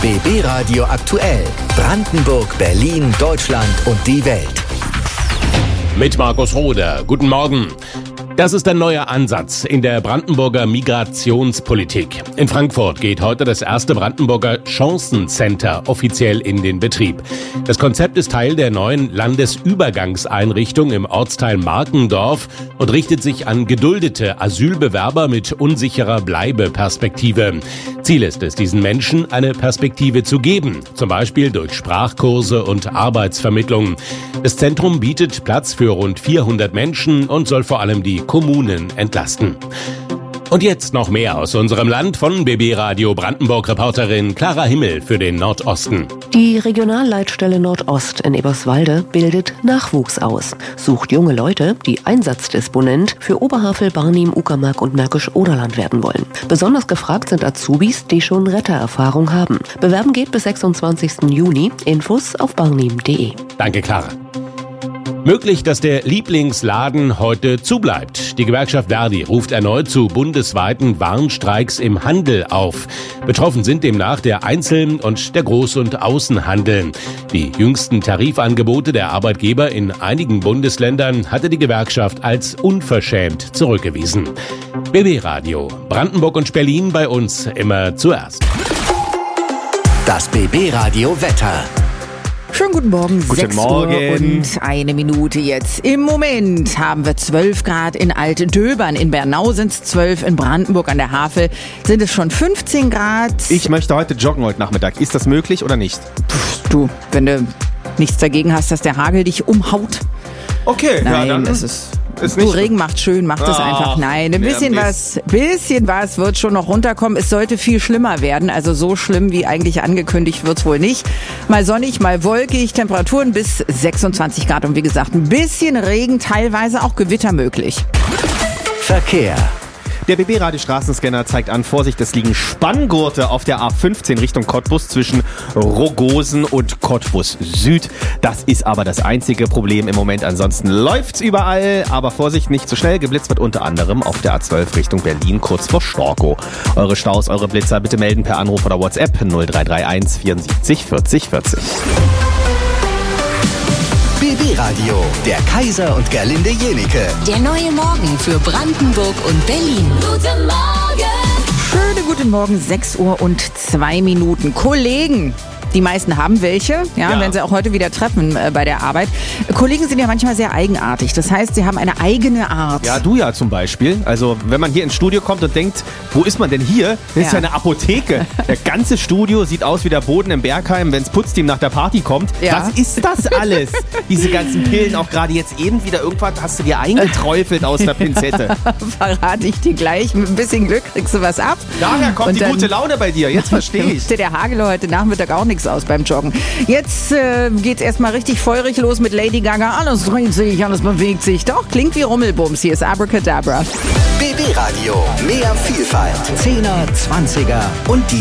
BB Radio aktuell. Brandenburg, Berlin, Deutschland und die Welt. Mit Markus Roder. Guten Morgen. Das ist ein neuer Ansatz in der Brandenburger Migrationspolitik. In Frankfurt geht heute das erste Brandenburger Chancencenter offiziell in den Betrieb. Das Konzept ist Teil der neuen Landesübergangseinrichtung im Ortsteil Markendorf und richtet sich an geduldete Asylbewerber mit unsicherer Bleibeperspektive. Ziel ist es, diesen Menschen eine Perspektive zu geben, zum Beispiel durch Sprachkurse und Arbeitsvermittlung. Das Zentrum bietet Platz für rund 400 Menschen und soll vor allem die Kommunen entlasten. Und jetzt noch mehr aus unserem Land von BB Radio Brandenburg-Reporterin Clara Himmel für den Nordosten. Die Regionalleitstelle Nordost in Eberswalde bildet Nachwuchs aus, sucht junge Leute, die Einsatzdisponent für Oberhavel, Barnim, Uckermark und Märkisch-Oderland werden wollen. Besonders gefragt sind Azubis, die schon Rettererfahrung haben. Bewerben geht bis 26. Juni. Infos auf barnim.de. Danke, Clara. Möglich, dass der Lieblingsladen heute zubleibt. Die Gewerkschaft Verdi ruft erneut zu bundesweiten Warnstreiks im Handel auf. Betroffen sind demnach der Einzel- und der Groß- und Außenhandel. Die jüngsten Tarifangebote der Arbeitgeber in einigen Bundesländern hatte die Gewerkschaft als unverschämt zurückgewiesen. BB Radio, Brandenburg und Berlin bei uns immer zuerst. Das BB Radio Wetter. Schönen guten Morgen, Guten 6 Morgen. Uhr und 1 Minute jetzt. Im Moment haben wir 12 Grad in Altdöbern, in Bernau sind es 12, in Brandenburg an der Havel sind es schon 15 Grad. Ich möchte heute joggen heute Nachmittag. Ist das möglich oder nicht? Du, wenn du nichts dagegen hast, dass der Hagel dich umhaut. Okay, Nein, ja, dann es ist... ist Du, nicht. Regen macht schön, macht es einfach. Nein, ein bisschen was wird schon noch runterkommen. Es sollte viel schlimmer werden. Also so schlimm wie eigentlich angekündigt wird's wohl nicht. Mal sonnig, mal wolkig, Temperaturen bis 26 Grad. Und wie gesagt, ein bisschen Regen, teilweise auch Gewitter möglich. Verkehr. Der BB-Radio-Straßenscanner zeigt an, Vorsicht, es liegen Spanngurte auf der A15 Richtung Cottbus zwischen Rogosen und Cottbus Süd. Das ist aber das einzige Problem im Moment. Ansonsten läuft's überall, aber Vorsicht, nicht zu schnell. Geblitzt wird unter anderem auf der A12 Richtung Berlin, kurz vor Storkow. Eure Staus, eure Blitzer bitte melden per Anruf oder WhatsApp 0331 74 40 40. BB Radio, der Kaiser und Gerlinde Jenike. Der neue Morgen für Brandenburg und Berlin. Guten Morgen! Schönen guten Morgen, 6 Uhr und 2 Minuten. Kollegen, die meisten haben welche, ja, wenn sie auch heute wieder treffen bei der Arbeit. Kollegen sind ja manchmal sehr eigenartig. Das heißt, sie haben eine eigene Art. Ja, du ja zum Beispiel. Also wenn man hier ins Studio kommt und denkt, wo ist man denn hier? Das ist ja eine Apotheke. Der ganze Studio sieht aus wie der Boden im Bergheim, wenns Putzteam nach der Party kommt. Ja. Was ist das alles? Diese ganzen Pillen, auch gerade jetzt eben wieder irgendwas hast du dir eingeträufelt aus der Pinzette. Verrate ich dir gleich. Mit ein bisschen Glück kriegst du was ab. Daher kommt Und die dann gute Laune bei dir. Jetzt verstehe ich. Der Hagel heute Nachmittag auch nichts aus beim Joggen. Jetzt geht's erstmal richtig feurig los mit Lady Gaga. Alles dreht sich, alles bewegt sich. Doch, klingt wie Rummelbums. Hier ist Abracadabra. BB Radio, mehr Vielfalt. 10er, 20er und die